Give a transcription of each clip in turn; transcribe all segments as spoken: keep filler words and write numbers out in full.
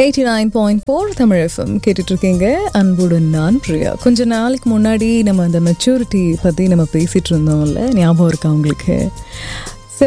Eighty nine point four Tamil FM கேட்டுட்ருக்கீங்க. அன்புடன் நான் பிரியா. கொஞ்ச நாளைக்கு முன்னாடி நம்ம அந்த மெச்சூரிட்டி பற்றி நம்ம பேசிகிட்டு இருந்தோம்ல, ஞாபகம் இருக்கா உங்களுக்கு? ஸோ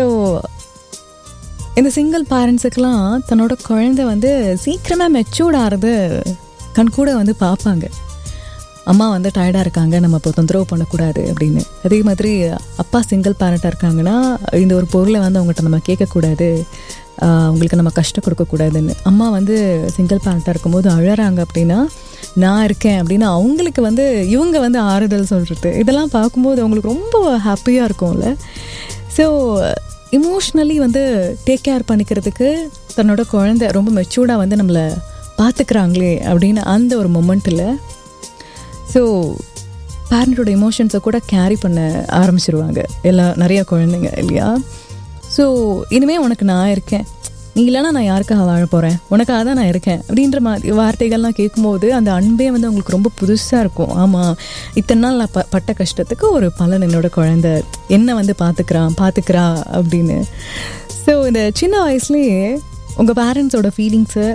இந்த சிங்கிள் பேரண்ட்ஸுக்கெலாம் தன்னோட குழந்தை வந்து சீக்கிரமாக மெச்சூர்ட் ஆகிறது கண் கூட வந்து பார்ப்பாங்க. அம்மா வந்து டயர்டாக இருக்காங்க, நம்ம இப்போ தொந்தரவு பண்ணக்கூடாது அப்படின்னு. அதே மாதிரி அப்பா சிங்கிள் பேரண்ட்டாக இருக்காங்கன்னா இந்த ஒரு பொருளை வந்து அவங்ககிட்ட நம்ம கேட்கக்கூடாது, அவங்களுக்கு நம்ம கஷ்டம் கொடுக்கக்கூடாதுன்னு. அம்மா வந்து சிங்கிள் பேரண்ட்டாக இருக்கும்போது அழறாங்க அப்படின்னா நான் இருக்கேன் அப்படின்னு அவங்களுக்கு வந்து இவங்க வந்து ஆறுதல் சொல்கிறது, இதெல்லாம் பார்க்கும்போது அவங்களுக்கு ரொம்ப ஹாப்பியாக இருக்கும்ல. ஸோ இமோஷ்னலி வந்து டேக் கேர் பண்ணிக்கிறதுக்கு தன்னோட குழந்தை ரொம்ப மெச்சூர்டாக வந்து நம்மளை பார்த்துக்கிறாங்களே அப்படின்னு அந்த ஒரு மொமெண்ட்டில் ஸோ பேரண்ட்டோட எமோஷன்ஸை கூட கேரி பண்ண ஆரம்பிச்சிருவாங்க எல்லா நிறையா குழந்தைங்க இல்லையா? ஸோ இனிமேல் உனக்கு நான் இருக்கேன், நீ இல்லைனா நான் யாருக்காக வாழ போகிறேன், உனக்காக தான் நான் இருக்கேன் அப்படின்ற மாதிரி வார்த்தைகள்லாம் கேட்கும்போது அந்த அன்பே வந்து அவங்களுக்கு ரொம்ப புதுசாக இருக்கும். ஆமாம், இத்தனை நாள் நான் ப பட்ட கஷ்டத்துக்கு ஒரு பலன் என்னோட குழந்தை என்ன வந்து பார்த்துக்கிறான் பார்த்துக்கிறா அப்படின்னு. ஸோ இந்த சின்ன வயசுலேயே உங்கள் பேரண்ட்ஸோட ஃபீலிங்ஸை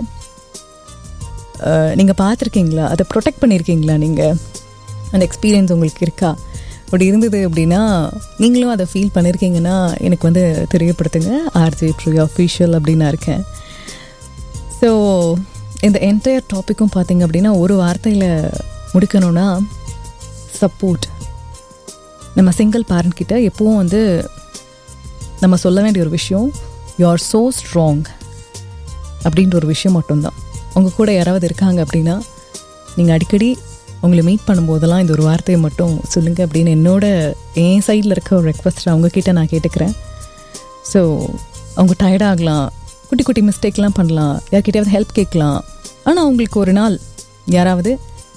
நீங்கள் பார்த்துருக்கீங்களா? அதை ப்ரொடெக்ட் பண்ணியிருக்கீங்களா? நீங்கள் அந்த எக்ஸ்பீரியன்ஸ் உங்களுக்கு இருக்கா? அப்படி இருந்தது அப்படின்னா நீங்களும் அதை ஃபீல் பண்ணியிருக்கீங்கன்னா எனக்கு வந்து தெரியப்படுத்துங்க. ஆர்ஜே ப்ரியா அஃபீஷியல் அப்படின்னு நான் இருக்கேன். ஸோ இந்த என்டையர் டாப்பிக்கும் பார்த்திங்க அப்படின்னா ஒரு வார்த்தையில் முடிக்கணும்னா சப்போர்ட். நம்ம சிங்கிள் பேரண்ட் கிட்ட எப்பவும் வந்து நம்ம சொல்ல வேண்டிய ஒரு விஷயம், யூ ஆர் ஸோ ஸ்ட்ராங் அப்படின்ற ஒரு விஷயம் மட்டும்தான். உங்கள் கூட யாராவது இருக்காங்க அப்படின்னா நீங்கள் அடிக்கடி உங்களை மீட் பண்ணும்போதெல்லாம் இந்த ஒரு வார்த்தையை மட்டும் சொல்லுங்கள் அப்படின்னு என்னோட என் சைடில் இருக்க ஒரு ரெக்வஸ்ட் அவங்கக்கிட்ட நான் கேட்டுக்கிறேன். ஸோ அவங்க டயர்டாகலாம், குட்டி குட்டி மிஸ்டேக்லாம் பண்ணலாம், யார்கிட்டையாவது ஹெல்ப் கேட்கலாம். ஆனால் அவங்களுக்கு ஒரு நாள் யாராவது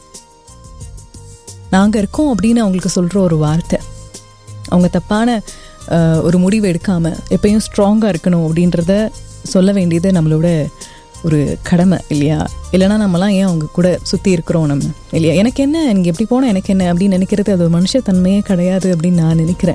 நாங்கள் இருக்கோம் அப்படின்னு அவங்களுக்கு சொல்கிற ஒரு வார்த்தை, அவங்க தப்பான ஒரு முடிவு எடுக்காமல் எப்பயும் ஸ்ட்ராங்காக இருக்கணும் அப்படின்றத சொல்ல வேண்டியது நம்மளோட ஒரு கடமை இல்லையா? இல்லைனா நம்மலாம் ஏன் அவங்க கூட சுற்றி இருக்கிறோம் நம்ம இல்லையா? எனக்கு என்ன, நீங்கள் எப்படி போனால் எனக்கு என்ன அப்படின்னு நினைக்கிறது அது ஒரு மனுஷத்தன்மையே கிடையாது அப்படின்னு நான் நினைக்கிறேன்.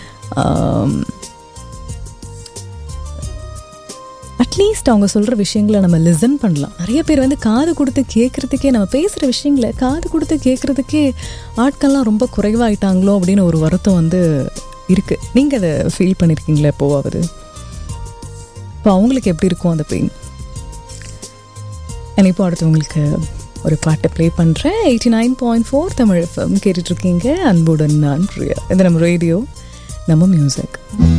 அட்லீஸ்ட் அவங்க சொல்கிற விஷயங்களை நம்ம லிசன் பண்ணலாம். நிறைய பேர் வந்து காது கொடுத்து கேட்குறதுக்கே, நம்ம பேசுகிற விஷயங்களை காது கொடுத்து கேட்குறதுக்கே ஆட்கள்லாம் ரொம்ப குறைவாயிட்டாங்களோ அப்படின்னு ஒரு வருத்தம் வந்து இருக்குது. நீங்கள் அதை ஃபீல் பண்ணியிருக்கீங்களா எப்போவாவது? இப்போ அவங்களுக்கு எப்படி இருக்கும் அந்த பெயின்? இப்போ அடுத்து உங்களுக்கு ஒரு பாட்டை ப்ளே பண்ணுறேன். Eighty nine point four Tamil FM கேட்டுட்ருக்கீங்க. அன்புடன் நான் பிரியா. இது நம்ம ரேடியோ, நம்ம மியூசிக்.